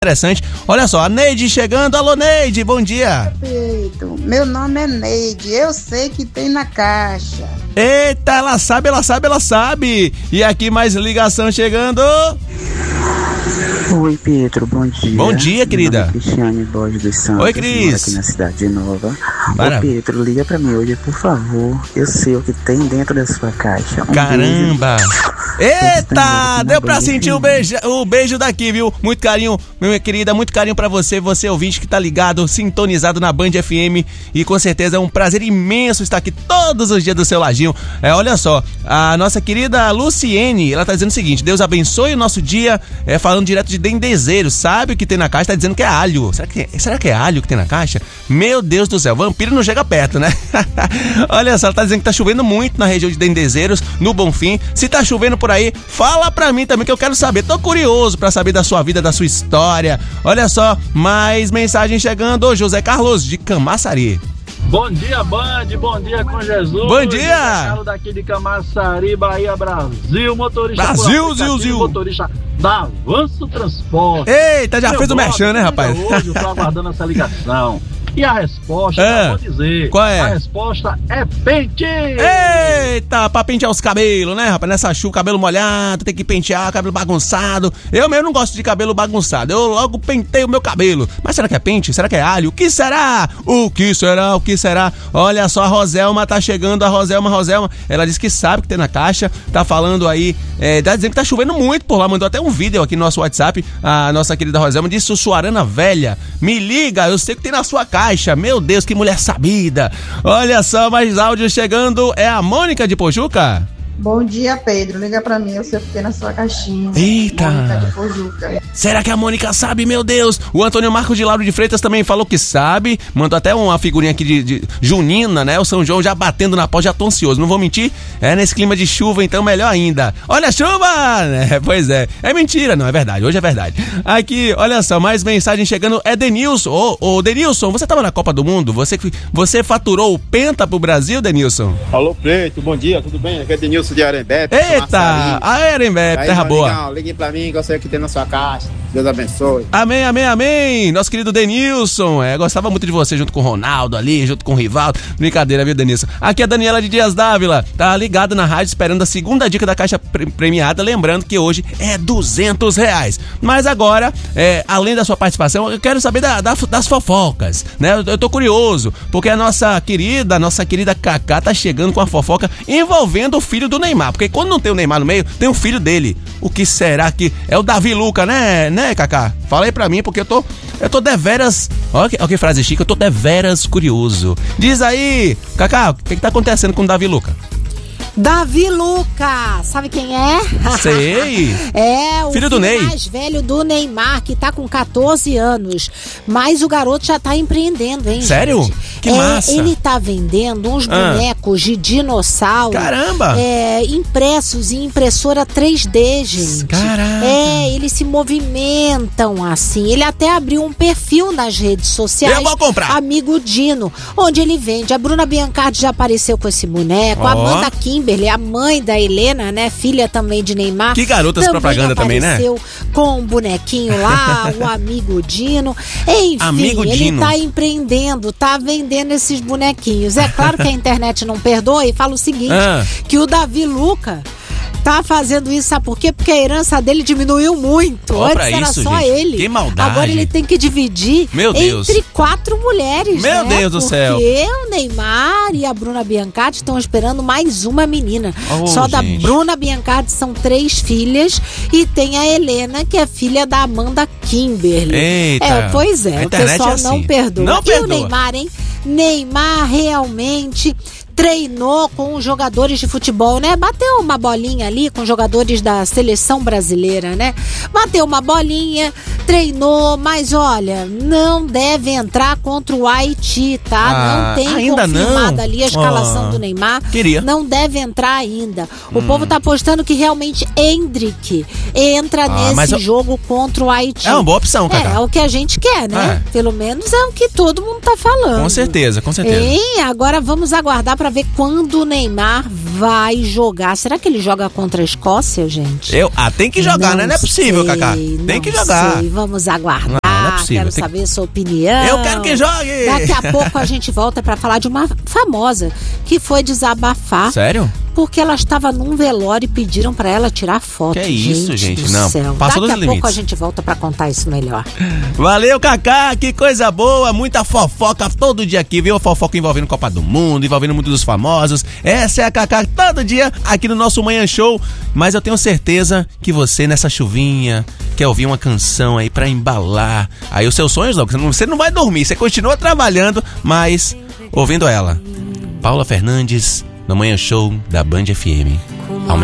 interessante. Olha só, a Neide chegando. Alô, Neide, bom dia. Perfeito. Meu nome é Neide, eu sei que tem na caixa. Eita, ela sabe. E aqui mais ligação chegando. Oi, Pedro, bom dia. Bom dia, querida. Cristiane Borges dos Santos. Oi, Cris. Aqui na Cidade Nova. Maravilha. Ô, Pedro, liga pra mim hoje, por favor. Eu sei o que tem dentro da sua caixa. Caramba. Eita, deu pra sentir FM. o beijo daqui, viu? Muito carinho, minha querida, muito carinho pra você ouvinte que tá ligado, sintonizado na Band FM. E com certeza é um prazer imenso estar aqui todos os dias do seu ladinho. Olha só, a nossa querida Luciene, ela tá dizendo o seguinte: Deus abençoe o nosso dia, falando direto de Dendezeiro. Sabe o que tem na caixa? Tá dizendo que é alho. Será que é alho que tem na caixa? Meu Deus do céu, vampiro não chega perto, né? Olha só, ela tá dizendo que tá chovendo muito na região de Dendezeiros, no Bonfim. Se tá chovendo por aí, fala pra mim também que eu quero saber. Tô curioso pra saber da sua vida, da sua história. Olha só, mais mensagem chegando. Ô, José Carlos de Camaçari. Bom dia, Band, bom dia com Jesus. Bom dia! Carlos daqui de Camaçari, Bahia, Brasil, motorista. Brasil, Zil. Motorista da Avanço Transporte. Eita, já fez o merchan, né, rapaz? Hoje eu tô aguardando essa ligação. E a resposta, vou dizer. Qual é? A resposta é pente. Eita, pra pentear os cabelos, né, rapaz? Nessa chuva, cabelo molhado, tem que pentear, cabelo bagunçado. Eu mesmo não gosto de cabelo bagunçado, eu logo penteio o meu cabelo. Mas será que é pente? Será que é alho? O que será? O que será? Olha só, a Roselma tá chegando, a Roselma. Ela disse que sabe o que tem na caixa, tá falando aí, tá dizendo que tá chovendo muito por lá, mandou até um vídeo aqui no nosso WhatsApp. A nossa querida Roselma disse: Sussuarana velha, me liga, eu sei o que tem na sua caixa. Meu Deus, que mulher sabida. Olha só, mais áudio chegando. É a Mônica de Pojuca. Bom dia, Pedro. Liga pra mim, eu sei o que tem na sua caixinha. Eita. Mônica de Pojuca. Será que a Mônica sabe? Meu Deus. O Antônio Marcos de Lauro de Freitas também falou que sabe. Mandou até uma figurinha aqui de junina, né? O São João já batendo na porta, já tô ansioso. Não vou mentir. Nesse clima de chuva, então melhor ainda. Olha a chuva! Pois é. É mentira, não, é verdade. Hoje é verdade. Aqui, olha só, mais mensagem chegando. É Denilson. Ô, Denilson, você tava na Copa do Mundo? Você faturou o Penta pro Brasil, Denilson? Alô, Preto, bom dia, tudo bem? Aqui é Denilson de Arembepe. Eita, a Arembepe, terra boa. Ligue pra mim que eu sei o que tem na sua caixa. Deus abençoe. Amém. Nosso querido Denilson, gostava muito de você junto com o Ronaldo ali, junto com o Rivaldo. Brincadeira, viu, Denilson? Aqui é a Daniela de Dias Dávila, tá ligada na rádio esperando a segunda dica da caixa premiada, lembrando que hoje é R$200. Mas agora, além da sua participação, eu quero saber das fofocas, né? Eu tô curioso, porque a nossa querida Cacá tá chegando com a fofoca envolvendo o filho do Neymar, porque quando não tem o Neymar no meio, tem o filho dele. O que será que é o Davi Luca, né, Cacá? Fala aí pra mim, porque eu tô deveras, olha que frase chique, eu tô deveras curioso. Diz aí, Cacá, o que tá acontecendo com o Davi Luca? Davi Luca, sabe quem é? Sei. É o filho do Ney, mais velho do Neymar, que tá com 14 anos. Mas o garoto já tá empreendendo, hein? Sério? Gente? Que massa. Ele tá vendendo uns bonecos de dinossauro. Caramba! Impressos em impressora 3D, gente. Caraca! Eles se movimentam assim. Ele até abriu um perfil nas redes sociais. Eu vou comprar! Amigo Dino, onde ele vende. A Bruna Biancardi já apareceu com esse boneco. A Amanda Kimberly, a mãe da Helena, né? Filha também de Neymar. Que garotas propaganda também, né? Apareceu com um bonequinho lá, o amigo Dino. Enfim, amigo ele Dino. tá empreendendo, tá vendendo esses bonequinhos. É claro que a internet não perdoa e fala o seguinte, que o Davi Luca tá fazendo isso, sabe por quê? Porque a herança dele diminuiu muito. Antes era isso, só gente. ele. Que maldade. Agora ele tem que dividir entre 4 mulheres, Meu né? Deus do céu. Porque o Neymar e a Bruna Biancardi estão esperando mais uma menina. Só gente. da Bruna Biancardi são 3 filhas e tem a Helena, que é filha da Amanda Kimberly. Eita. Pois é, o pessoal não perdoa. Não perdoa. E o Neymar, hein? Neymar realmente treinou com os jogadores de futebol, né? Bateu uma bolinha ali com jogadores da seleção brasileira, né? Bateu uma bolinha, treinou, mas olha, não deve entrar contra o Haiti, tá? Não tem ainda confirmada não? Ali a escalação do Neymar. Queria. Não deve entrar ainda. O povo tá apostando que realmente Endrick entra nesse jogo contra o Haiti. É uma boa opção, Cacá. É o que a gente quer, né? Pelo menos é o que todo mundo tá falando. Com certeza. E agora vamos aguardar para ver quando o Neymar vai jogar. Será que ele joga contra a Escócia, gente? Tem que jogar, né? Não é possível, Cacá. Tem que jogar. Sei. Vamos aguardar. Não é possível. Quero saber sua opinião. Eu quero que jogue! Daqui a pouco a gente volta pra falar de uma famosa que foi desabafar. Sério? Porque ela estava num velório e pediram pra ela tirar foto. Que é isso, gente? Do Não, céu. passou Daqui dos a pouco limites. a gente volta pra contar isso melhor. Valeu, Cacá, que coisa boa, muita fofoca todo dia aqui, viu? Fofoca envolvendo Copa do Mundo, envolvendo muito dos famosos. Essa é a Cacá todo dia aqui no nosso Manhã Show. Mas eu tenho certeza que você, nessa chuvinha, quer ouvir uma canção aí pra embalar aí os seus sonhos, não. Você não vai dormir, você continua trabalhando, mas ouvindo ela. Paula Fernandes, no Manhã Show da Band FM.